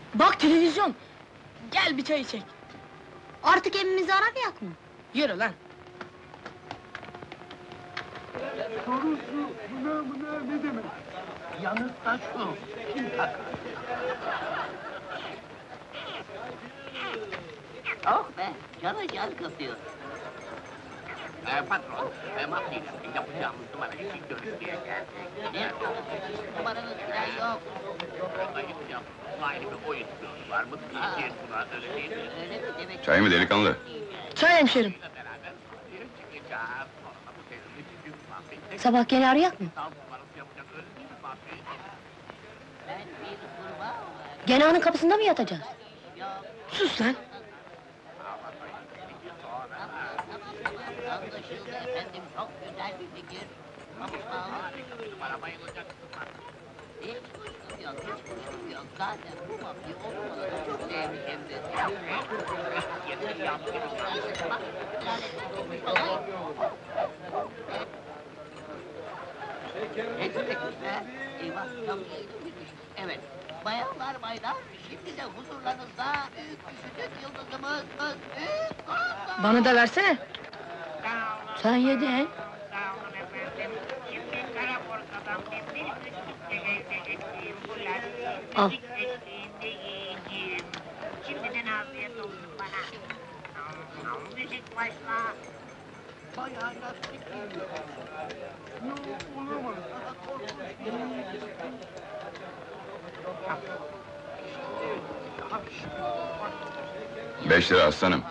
Bak televizyon! Gel bir çay içek. Artık evimizi aramayak mı? Yürü lan! Sorusu buna ne demek? Yanıt da şu, kim takar? Oh be, cana can katıyor. Patron, mahkeme yapacağımız numara için görüşmeye geldik. Ne yapalım? Numaranız falan yok. Ayrı bir oyun var mı? Diyeceğiz buna, öyle değil mi? Öyle mi demek? Çay mı delikanlı? Çay hemşerim! Sabah gene arayak mı? Ben bir kurbağa var. Gene ağanın kapısında mı yatacağız? Sus lan! Anlaşıldı efendim, çok güzel bir fikir. Bana bayılacaksın. Hiç kuşkum yok, hiç kuşkum yok. Zaten bu mafya olmaları çok sevmişimdir. Yeter yaptım. Bak, lanet olsun. Teşekkürler. Eyvah, çok iyi girmiş. Evet, bayanlar baylar, şimdi de huzurlarınızda büyük küçük yıldızımız, büyük korkma. Bana da versene! Sen yedin. Sağ olun efendim. Şimdi kara borsadan bir müzik ekleyeceğim bunlar. Al. Müzik eşliğinde yiyeceğim. Şimdiden afiyet olsun bana. Müzik başla. Bayağı lastik gibi. Yok, olamaz. Beş lira aslanım.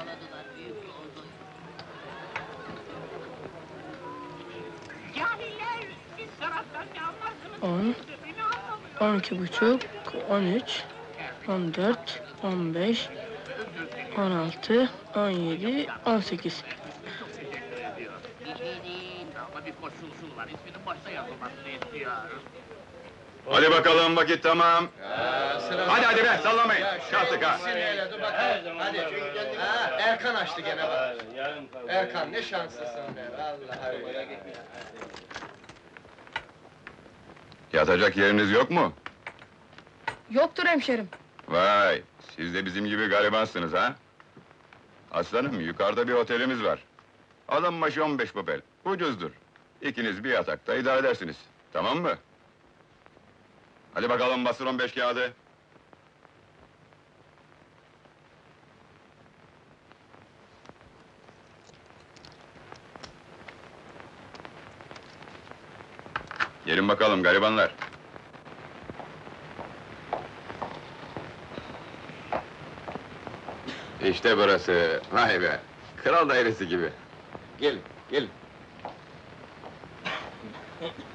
Cahiller, siz sanattan ne anlarsınız? 10, 12,5, 13, 14, 15, 16, 17, 18. Bir şey değil. Ama bir koşulsuz var, isminin başta yazılmasını istiyoruz. Hadi bakalım, vakit tamam. Hadi be, sallamayın. Kalktık ha. Dur bakalım, hadi. Ha, Erkan açtı gene bak. Erkan, ne şanslısın be, vallahi öyle. Yatacak yeriniz yok mu? Yoktur hemşerim! Vay, siz de bizim gibi garibansınız ha? Aslanım, yukarıda bir otelimiz var. Adam başı 15 papel, ucuzdur. İkiniz bir yatakta idare edersiniz, tamam mı? Hadi bakalım, bastır 15 kağıdı. Gelin bakalım garibanlar. İşte burası, vay be! Kral dairesi gibi. Gelin, gelin.